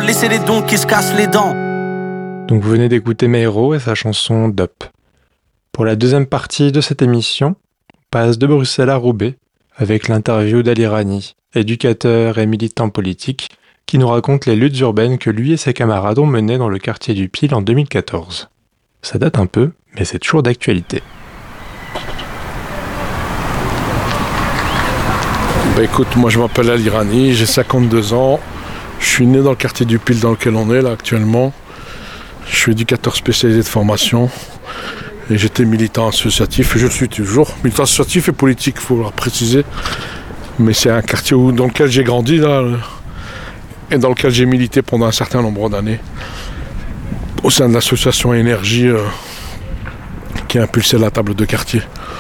laisser les dons qui se cassent les dents. Donc vous venez d'écouter Meiro et sa chanson Dup. Pour la deuxième partie de cette émission, on passe de Bruxelles à Roubaix avec l'interview d'Ali Rani, éducateur et militant politique, qui nous raconte les luttes urbaines que lui et ses camarades ont menées dans le quartier du Pile en 2014. Ça date un peu, mais c'est toujours d'actualité. Écoute, moi je m'appelle Ali Rani, j'ai 52 ans, je suis né dans le quartier du Pile dans lequel on est là actuellement. Je suis éducateur spécialisé de formation et j'étais militant associatif et je le suis toujours. Militant associatif et politique, il faut le préciser. Mais c'est un quartier dans lequel j'ai grandi là, et dans lequel j'ai milité pendant un certain nombre d'années au sein de l'association Énergie qui a impulsé la table de quartier.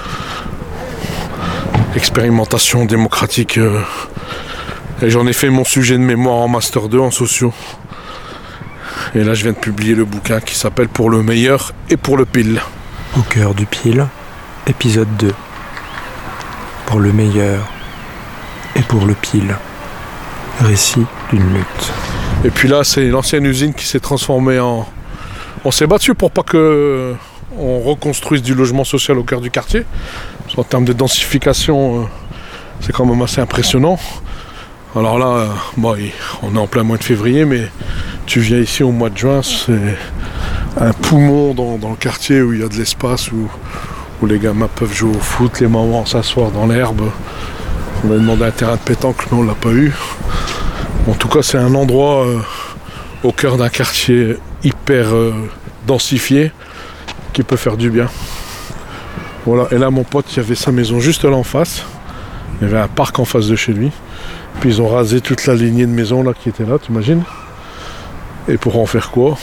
Expérimentation démocratique. Et j'en ai fait mon sujet de mémoire en Master 2 en sociaux. Et là, je viens de publier le bouquin qui s'appelle Pour le meilleur et pour le pile. Au cœur du Pile, épisode 2. Pour le meilleur et pour le pile. Récit d'une lutte. Et puis là, c'est l'ancienne usine qui s'est transformée en... On s'est battu pour pas que on reconstruise du logement social au cœur du quartier. Parce qu'en termes de densification, c'est quand même assez impressionnant. Alors là, on est en plein mois de février, mais tu viens ici au mois de juin, c'est un poumon dans le quartier où il y a de l'espace, où les gamins peuvent jouer au foot, les mamans s'asseoir dans l'herbe. On a demandé un terrain de pétanque, mais on ne l'a pas eu. En tout cas, c'est un endroit au cœur d'un quartier hyper densifié qui peut faire du bien. Voilà. Et là, mon pote, il y avait sa maison juste là en face. Il y avait un parc en face de chez lui. Puis ils ont rasé toute la lignée de maisons là qui était là, t'imagines? Et pour en faire quoi?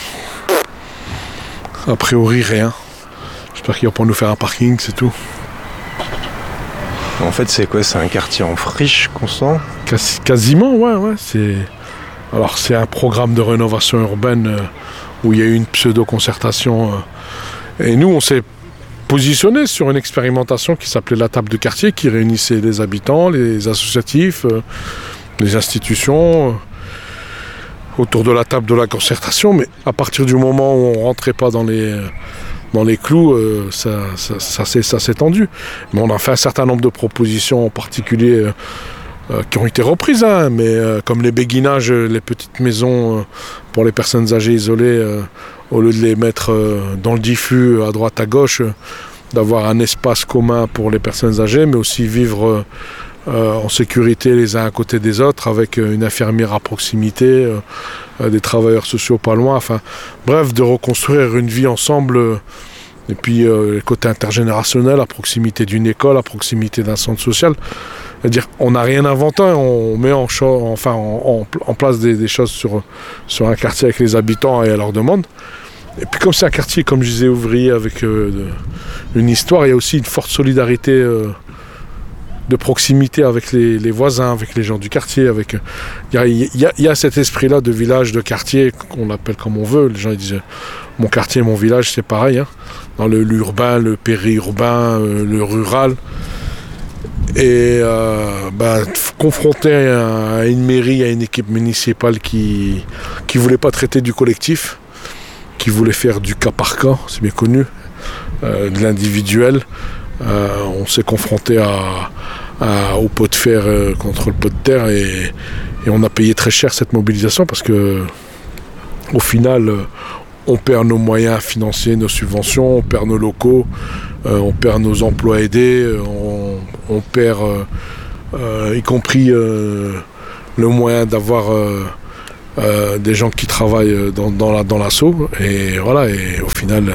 A priori, rien. J'espère qu'ils vont pas nous faire un parking, c'est tout. En fait, c'est quoi? C'est un quartier en friche constant? Quasiment, ouais. Alors, c'est un programme de rénovation urbaine où il y a eu une pseudo-concertation. Et nous, on s'est positionné sur une expérimentation qui s'appelait la table de quartier, qui réunissait les habitants, les associatifs, les institutions autour de la table de la concertation. Mais à partir du moment où on ne rentrait pas dans les clous, ça s'est tendu. Mais on a fait un certain nombre de propositions en particulier qui ont été reprises, mais comme les béguinages, les petites maisons pour les personnes âgées isolées, au lieu de les mettre dans le diffus à droite à gauche, d'avoir un espace commun pour les personnes âgées, mais aussi vivre en sécurité les uns à côté des autres, avec une infirmière à proximité, des travailleurs sociaux pas loin, enfin bref, de reconstruire une vie ensemble. Et puis le côté intergénérationnel, à proximité d'une école, à proximité d'un centre social. C'est-à-dire on n'a rien inventé, on met en place des choses sur un quartier avec les habitants et à leur demande. Et puis comme c'est un quartier, comme je disais, ouvrier avec une histoire, il y a aussi une forte solidarité de proximité avec les voisins, avec les gens du quartier. Il y a cet esprit-là de village, de quartier, qu'on appelle comme on veut. Les gens ils disent mon quartier, mon village, c'est pareil. Dans l'urbain, le périurbain, le rural. Et confronté à une mairie, à une équipe municipale qui voulait pas traiter du collectif, qui voulait faire du cas par cas, c'est bien connu, de l'individuel. On s'est confronté au pot de fer contre le pot de terre et on a payé très cher cette mobilisation parce que au final on perd nos moyens financiers, nos subventions, on perd nos locaux, on perd nos emplois aidés, on perd y compris le moyen d'avoir des gens qui travaillent dans l'assaut. Et voilà, et au final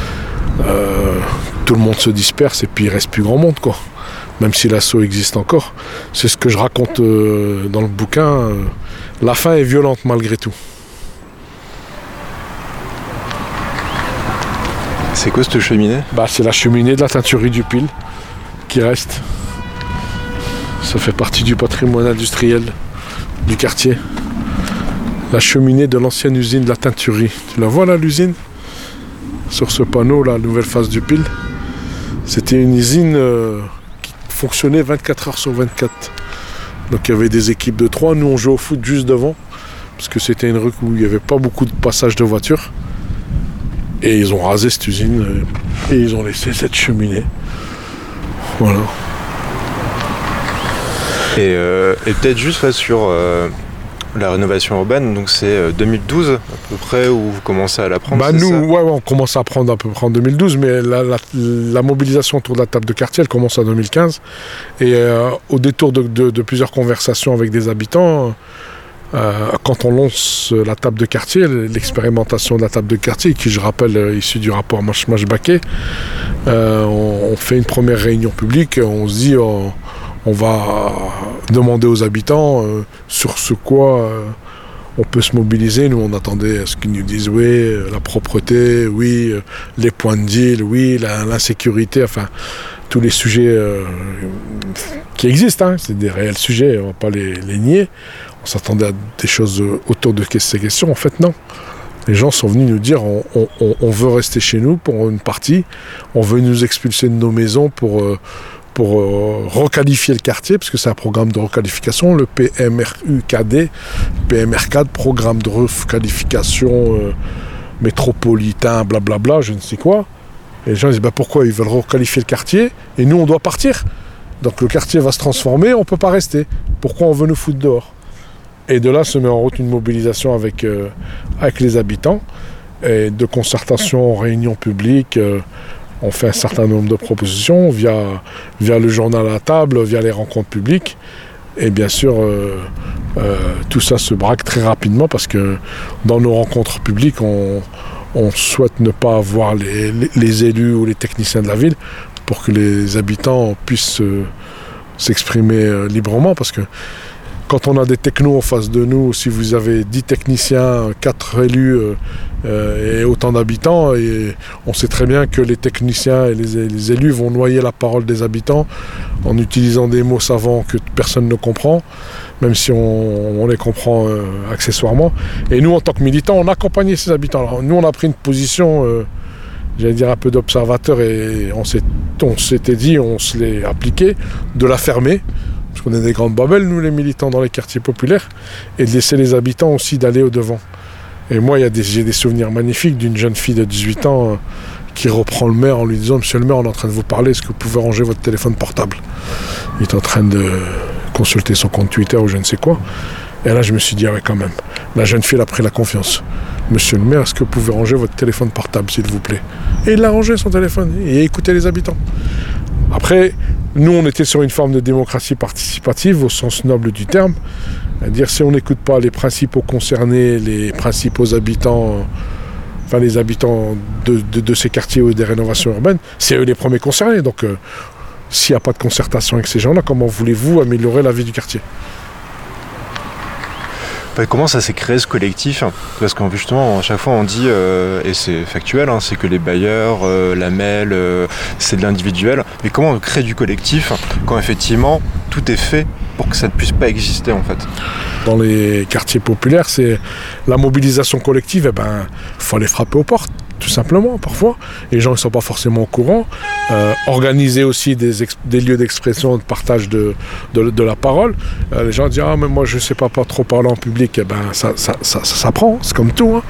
tout le monde se disperse et puis il reste plus grand monde, quoi. Même si l'assaut existe encore. C'est ce que je raconte dans le bouquin. La fin est violente malgré tout. C'est quoi cette cheminée? C'est la cheminée de la teinturerie du Pile qui reste. Ça fait partie du patrimoine industriel du quartier. La cheminée de l'ancienne usine de la teinturerie. Tu la vois là, l'usine? Sur ce panneau, la nouvelle face du Pile. C'était une usine qui fonctionnait 24 heures sur 24. Donc il y avait des équipes de 3. Nous, on jouait au foot juste devant. parce que c'était une rue où il n'y avait pas beaucoup de passages de voitures. Et ils ont rasé cette usine et ils ont laissé cette cheminée. Voilà. Et peut-être juste sur la rénovation urbaine, donc c'est 2012 à peu près où vous commencez à l'apprendre. On commence à apprendre à peu près en 2012, mais la mobilisation autour de la table de quartier, elle commence en 2015. Et au détour de plusieurs conversations avec des habitants, quand on lance la table de quartier, l'expérimentation de la table de quartier, qui je rappelle issue du rapport Mashbaké, on fait une première réunion publique, on se dit on va demander aux habitants sur ce quoi on peut se mobiliser. Nous on attendait à ce qu'ils nous disent oui, la propreté, oui, les points de deal, oui, l'insécurité, enfin tous les sujets qui existent, c'est des réels sujets, on ne va pas les nier. On s'attendait à des choses autour de ces questions. En fait, non. Les gens sont venus nous dire on veut rester chez nous pour une partie, on veut nous expulser de nos maisons pour requalifier le quartier, parce que c'est un programme de requalification, le PMRUKD, PMR4, programme de requalification métropolitain, blablabla, je ne sais quoi. Et les gens disent pourquoi ils veulent requalifier le quartier et nous on doit partir. Donc le quartier va se transformer, on ne peut pas rester. Pourquoi on veut nous foutre dehors ? Et de là se met en route une mobilisation avec les habitants, et de concertation, réunions publiques. On fait un certain nombre de propositions via le journal à la table, via les rencontres publiques. Et bien sûr, tout ça se braque très rapidement parce que dans nos rencontres publiques, on souhaite ne pas avoir les élus ou les techniciens de la ville pour que les habitants puissent s'exprimer librement. Parce que quand on a des technos en face de nous, si vous avez 10 techniciens, 4 élus et autant d'habitants, et on sait très bien que les techniciens et les élus vont noyer la parole des habitants en utilisant des mots savants que personne ne comprend, même si on les comprend accessoirement. Et nous, en tant que militants, on accompagnait ces habitants. Alors, nous, on a pris une position, j'allais dire un peu d'observateur, et on s'était dit, on se l'est appliqué, de la fermer. Parce qu'on est des grandes babelles, nous les militants dans les quartiers populaires, et de laisser les habitants aussi d'aller au-devant. Et moi, j'ai des souvenirs magnifiques d'une jeune fille de 18 ans qui reprend le maire en lui disant « Monsieur le maire, on est en train de vous parler, est-ce que vous pouvez ranger votre téléphone portable ?» Il est en train de consulter son compte Twitter ou je ne sais quoi. Et là, je me suis dit « Ah ouais, quand même, la jeune fille, elle a pris la confiance. Monsieur le maire, est-ce que vous pouvez ranger votre téléphone portable, s'il vous plaît ?» Et il a rangé son téléphone, et écouté les habitants. Après, nous, on était sur une forme de démocratie participative au sens noble du terme. C'est-à-dire, si on n'écoute pas les principaux concernés, les principaux habitants, enfin les habitants de ces quartiers ou des rénovations urbaines, c'est eux les premiers concernés. Donc, s'il n'y a pas de concertation avec ces gens-là, comment voulez-vous améliorer la vie du quartier ? Comment ça s'est créé ce collectif ? Parce qu'en justement, à chaque fois on dit, et c'est factuel, c'est que les bailleurs, la MEL, c'est de l'individuel. Mais comment on crée du collectif quand effectivement tout est fait pour que ça ne puisse pas exister en fait ? Dans les quartiers populaires, c'est la mobilisation collective, faut aller frapper aux portes. Tout simplement, parfois. Les gens ne sont pas forcément au courant. Organiser aussi des lieux d'expression, de partage de la parole. Les gens disent « Ah, mais moi, je ne sais pas trop parler en public. » ça s'apprend, c'est comme tout.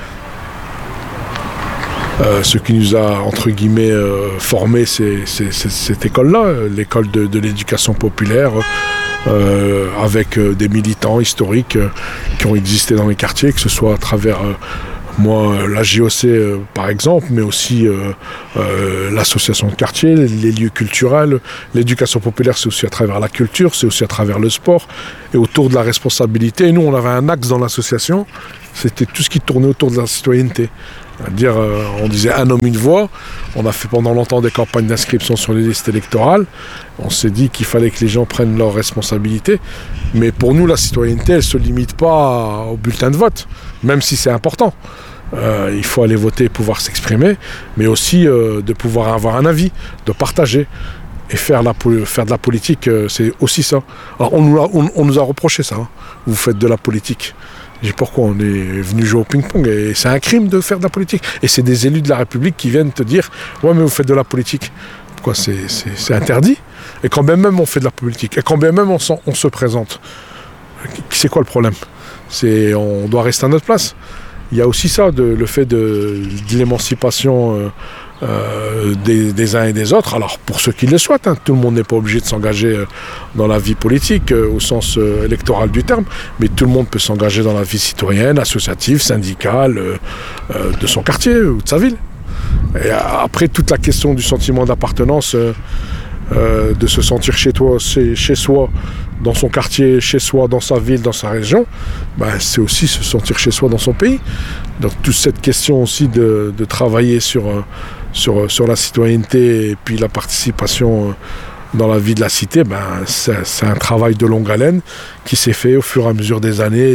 Ce qui nous a, entre guillemets, formé, c'est cette école-là, l'école de l'éducation populaire, avec des militants historiques qui ont existé dans les quartiers, que ce soit à travers... Moi, la JOC, par exemple, mais aussi l'association de quartier, les lieux culturels. L'éducation populaire, c'est aussi à travers la culture, c'est aussi à travers le sport. Et autour de la responsabilité, et nous, on avait un axe dans l'association, c'était tout ce qui tournait autour de la citoyenneté. C'est-à-dire, on disait un homme, une voix. On a fait pendant longtemps des campagnes d'inscription sur les listes électorales. On s'est dit qu'il fallait que les gens prennent leurs responsabilités. Mais pour nous, la citoyenneté, elle ne se limite pas au bulletin de vote, même si c'est important. Il faut aller voter et pouvoir s'exprimer, mais aussi de pouvoir avoir un avis, de partager. Et faire de la politique, c'est aussi ça. Alors, on nous a reproché ça. Vous faites de la politique. J'ai dit pourquoi on est venu jouer au ping-pong, et c'est un crime de faire de la politique. Et c'est des élus de la République qui viennent te dire « Ouais, mais vous faites de la politique. » Pourquoi c'est interdit. Et quand bien même on fait de la politique, et quand bien même on se présente, c'est quoi le problème? On doit rester à notre place. Il y a aussi ça, le fait de l'émancipation des uns et des autres. Alors pour ceux qui le souhaitent, tout le monde n'est pas obligé de s'engager dans la vie politique au sens électoral du terme, mais tout le monde peut s'engager dans la vie citoyenne, associative, syndicale, de son quartier ou de sa ville. Et après, toute la question du sentiment d'appartenance, de se sentir chez soi, dans son quartier, chez soi, dans sa ville, dans sa région, c'est aussi se sentir chez soi dans son pays. Donc toute cette question aussi de travailler sur la citoyenneté et puis la participation dans la vie de la cité, c'est un travail de longue haleine qui s'est fait au fur et à mesure des années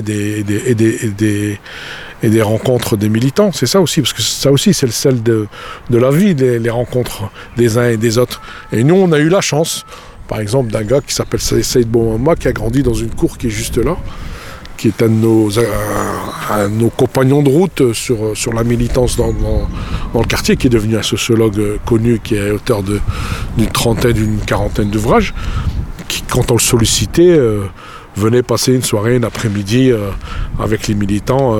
et des rencontres des militants. C'est ça aussi, parce que ça aussi c'est le sel de la vie, les rencontres des uns et des autres. Et nous on a eu la chance, par exemple, d'un gars qui s'appelle Saïd Boumama, qui a grandi dans une cour qui est juste là, qui est un de nos compagnons de route sur la militance dans le quartier, qui est devenu un sociologue connu, qui est auteur d'une trentaine, d'une quarantaine d'ouvrages, qui, quand on le sollicitait, venait passer une soirée, un après-midi avec les militants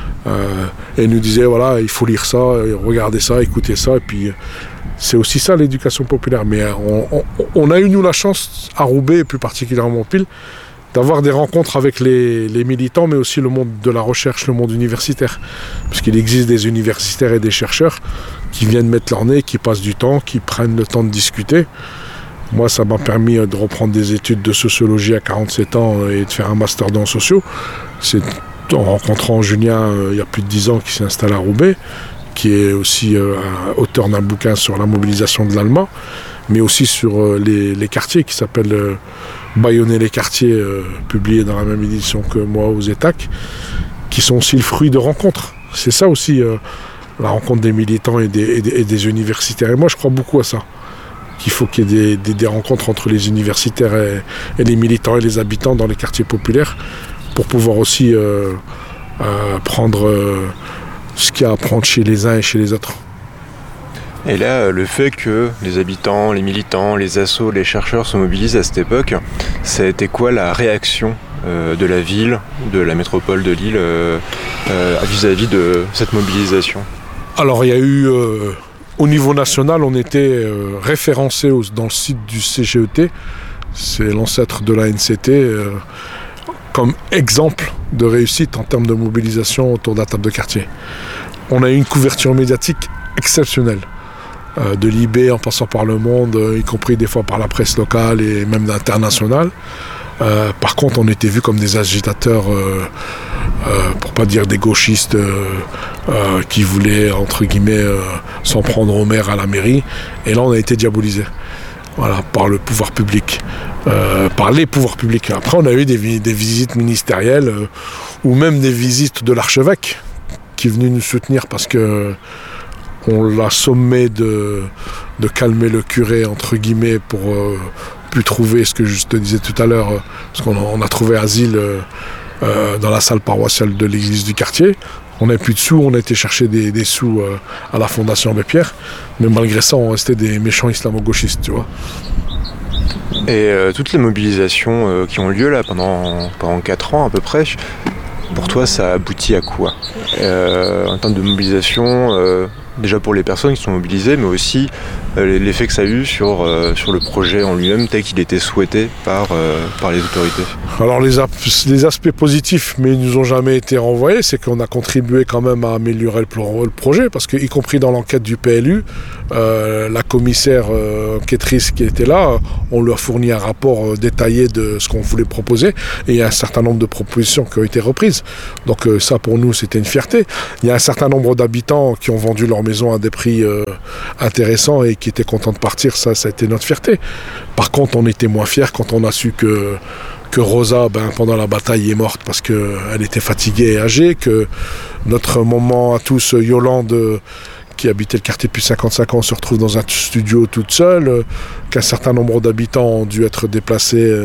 et nous disait, voilà, il faut lire ça, regarder ça, écouter ça, et puis c'est aussi ça l'éducation populaire. Mais on a eu, nous, la chance à Roubaix, et plus particulièrement au Pile, d'avoir des rencontres avec les militants, mais aussi le monde de la recherche, le monde universitaire. Parce qu'il existe des universitaires et des chercheurs qui viennent mettre leur nez, qui passent du temps, qui prennent le temps de discuter. Moi, ça m'a permis de reprendre des études de sociologie à 47 ans et de faire un master dans sociaux. C'est en rencontrant Julien, il y a plus de 10 ans, qui s'est installé à Roubaix, qui est aussi auteur d'un bouquin sur la mobilisation de l'ALMA, mais aussi sur les quartiers, qui s'appelle Bâillonner les quartiers, publié dans la même édition que moi aux ETAC, qui sont aussi le fruit de rencontres. C'est ça aussi, la rencontre des militants et des universitaires. Et moi, je crois beaucoup à ça, qu'il faut qu'il y ait des rencontres entre les universitaires et les militants et les habitants dans les quartiers populaires, pour pouvoir aussi prendre ce qu'il y a à prendre chez les uns et chez les autres. Et là, le fait que les habitants, les militants, les assos, les chercheurs se mobilisent à cette époque, ça a été quoi la réaction de la ville, de la métropole de Lille, vis-à-vis de cette mobilisation? Alors, il y a eu, au niveau national, on était référencé dans le site du CGET, c'est l'ancêtre de la NCT, comme exemple de réussite en termes de mobilisation autour de la table de quartier. On a eu une couverture médiatique exceptionnelle. De l'IB en passant par Le Monde, y compris des fois par la presse locale et même internationale. Par contre, on était vus comme des agitateurs, pour pas dire des gauchistes, qui voulaient, entre guillemets, s'en prendre au maire, à la mairie. Et là, on a été diabolisés, voilà, par le pouvoir public, par les pouvoirs publics. Après, on a eu des visites ministérielles, ou même des visites de l'archevêque, qui est venu nous soutenir parce que on l'a sommé de calmer le curé, entre guillemets, pour plus trouver ce que je te disais tout à l'heure, parce qu'on a trouvé asile dans la salle paroissiale de l'église du quartier. On n'avait plus de sous, on a été chercher des sous à la Fondation Abbé Pierre, mais malgré ça, on restait des méchants islamo-gauchistes, tu vois. Et toutes les mobilisations qui ont lieu là pendant 4 ans à peu près, pour toi, ça aboutit à quoi en termes de mobilisation, déjà pour les personnes qui sont mobilisées, mais aussi l'effet que ça a eu sur le projet en lui-même tel qu'il était souhaité par les autorités? Alors les aspects positifs, mais ils nous ont jamais été renvoyés, c'est qu'on a contribué quand même à améliorer le projet, parce que, y compris dans l'enquête du PLU, la commissaire enquêtrice qui était là, on lui a fourni un rapport détaillé de ce qu'on voulait proposer, et il y a un certain nombre de propositions qui ont été reprises. Donc ça, pour nous, c'était une fierté. Il y a un certain nombre d'habitants qui ont vendu leur maison à des prix intéressants et qui étaient contents de partir. Ça a été notre fierté. Par contre, on était moins fiers quand on a su que Rosa, pendant la bataille, est morte parce qu'elle était fatiguée et âgée, que notre maman à tous, Yolande, qui habitait le quartier depuis 55 ans, se retrouve dans un studio toute seule, qu'un certain nombre d'habitants ont dû être déplacés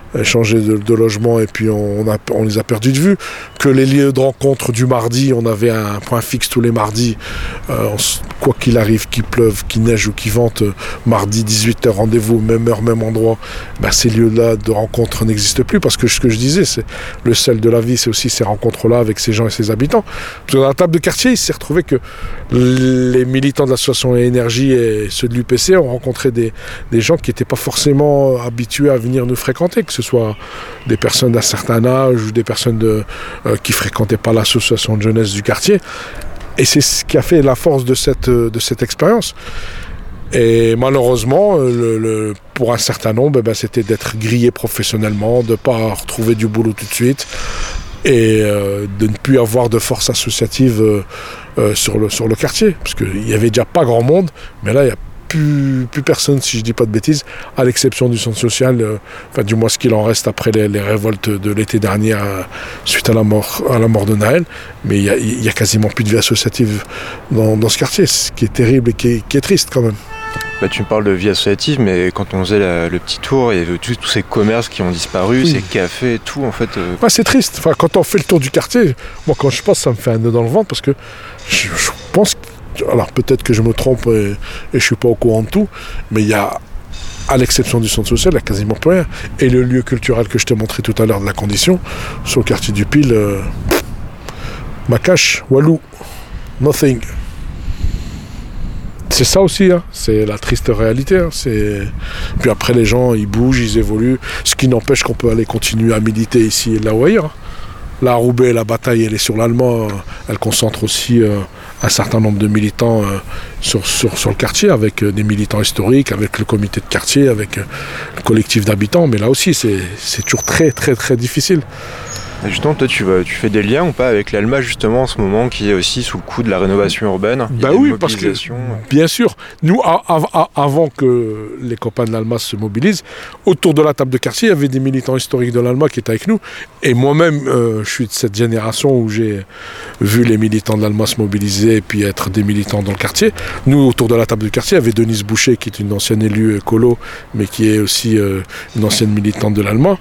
changé de logement et puis on les a perdus de vue. Que les lieux de rencontre du mardi, on avait un point fixe tous les mardis, quoi qu'il arrive, qu'il pleuve, qu'il neige ou qu'il vente, mardi 18h, rendez-vous, même heure, même endroit, ces lieux-là de rencontre n'existent plus, parce que ce que je disais, c'est le sel de la vie, c'est aussi ces rencontres-là avec ces gens et ces habitants. Parce que dans la table de quartier, il s'est retrouvé que les militants de l'association Énergie et ceux de l'UPC ont rencontré des gens qui n'étaient pas forcément habitués à venir nous fréquenter, que ce soit des personnes d'un certain âge ou des personnes qui ne fréquentaient pas l'association de jeunesse du quartier. Et c'est ce qui a fait la force de cette expérience. Et malheureusement, pour un certain nombre, c'était d'être grillé professionnellement, de ne pas retrouver du boulot tout de suite et de ne plus avoir de force associative sur le quartier. Parce qu'il n'y avait déjà pas grand monde, mais là, il n'y a plus personne, si je ne dis pas de bêtises, à l'exception du centre social, du moins ce qu'il en reste après les révoltes de l'été dernier suite à la mort de Naël. Mais il y a quasiment plus de vie associative dans ce quartier, ce qui est terrible et qui est triste quand même. Tu me parles de vie associative, mais quand on faisait le petit tour, il y avait tous ces commerces qui ont disparu, ces cafés et tout, en fait. C'est triste. Quand on fait le tour du quartier, moi quand je passe, ça me fait un nœud dans le ventre, parce que je pense... Alors peut-être que je me trompe et je ne suis pas au courant de tout, mais il y a, à l'exception du centre social, il n'y a quasiment plus rien. Et le lieu culturel que je t'ai montré tout à l'heure de la Condition, sur le quartier du Pile, Makache, Walou, nothing. C'est ça aussi, c'est la triste réalité. Puis après, les gens, ils bougent, ils évoluent, ce qui n'empêche qu'on peut aller continuer à militer ici et là ou ailleurs. Là, à Roubaix, la bataille, elle est sur l'Allemand, elle concentre aussi un certain nombre de militants sur le quartier, avec des militants historiques, avec le comité de quartier, avec le collectif d'habitants. Mais là aussi, c'est toujours très, très, très difficile. Et justement, toi, tu fais des liens ou pas avec l'ALMA, justement, en ce moment, qui est aussi sous le coup de la rénovation urbaine? Oui, parce que, bien sûr, nous, avant que les copains de l'ALMA se mobilisent, autour de la table de quartier, il y avait des militants historiques de l'ALMA qui étaient avec nous. Et moi-même, je suis de cette génération où j'ai vu les militants de l'ALMA se mobiliser et puis être des militants dans le quartier. Nous, autour de la table de quartier, il y avait Denise Boucher, qui est une ancienne élue écolo, mais qui est aussi une ancienne militante de l'ALMA.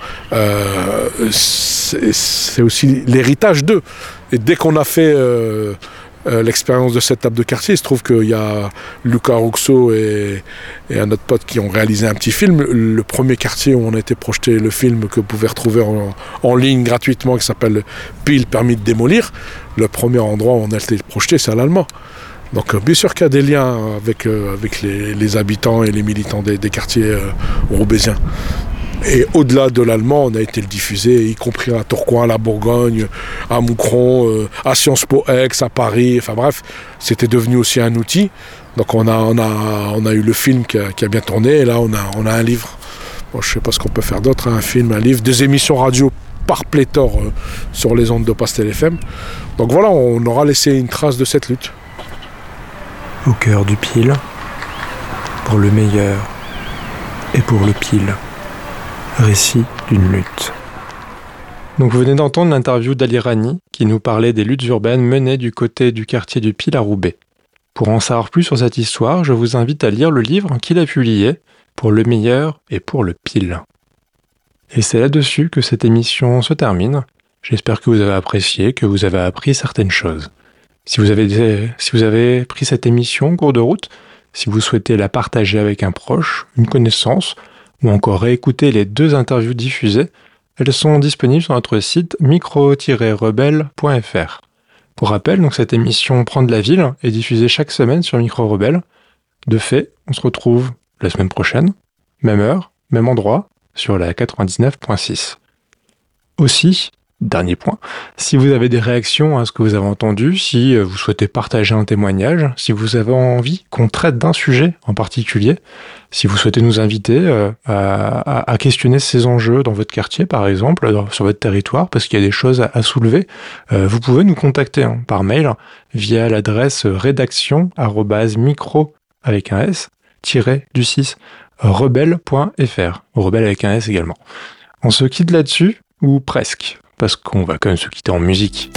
C'est aussi l'héritage d'eux. Et dès qu'on a fait l'expérience de cette table de quartier, il se trouve qu'il y a Lucas Rousseau et un autre pote qui ont réalisé un petit film. Le premier quartier où on a été projeté le film, que vous pouvez retrouver en ligne gratuitement, qui s'appelle Pile, permis de démolir. Le premier endroit où on a été projeté, c'est à l'Allemand. Donc bien sûr qu'il y a des liens avec les habitants et les militants des quartiers roubaisiens. Et au-delà de l'Allemand, on a été le diffuser, y compris à Tourcoing, à la Bourgogne, à Moucron, à Sciences Po Aix, à Paris. Enfin bref, c'était devenu aussi un outil. Donc on a eu le film qui a bien tourné, et là on a un livre. Bon, je ne sais pas ce qu'on peut faire d'autre, un film, un livre, des émissions radio par pléthore sur les ondes de Pastel FM. Donc voilà, on aura laissé une trace de cette lutte. Au cœur du Pile, pour le meilleur et pour le Pile. Récit d'une lutte. Donc vous venez d'entendre l'interview d'Ali Rani qui nous parlait des luttes urbaines menées du côté du quartier du Pile à Roubaix. Pour en savoir plus sur cette histoire, je vous invite à lire le livre qu'il a publié, Pour le meilleur et pour le Pile. Et c'est là-dessus que cette émission se termine. J'espère que vous avez apprécié, que vous avez appris certaines choses. Si vous avez pris cette émission en cours de route, si vous souhaitez la partager avec un proche, une connaissance, ou encore réécouter les 2 interviews diffusées, elles sont disponibles sur notre site micro-rebelle.fr. Pour rappel, donc cette émission Prends de la ville est diffusée chaque semaine sur Micro Rebelle. De fait, on se retrouve la semaine prochaine, même heure, même endroit, sur la 99.6. Aussi, dernier point, si vous avez des réactions à ce que vous avez entendu, si vous souhaitez partager un témoignage, si vous avez envie qu'on traite d'un sujet en particulier, si vous souhaitez nous inviter à questionner ces enjeux dans votre quartier, par exemple, sur votre territoire, parce qu'il y a des choses à soulever, vous pouvez nous contacter par mail via l'adresse rédaction@micro avec un S rebelle.fr, rebelle avec un S également. On se quitte là-dessus, ou presque, parce qu'on va quand même se quitter en musique.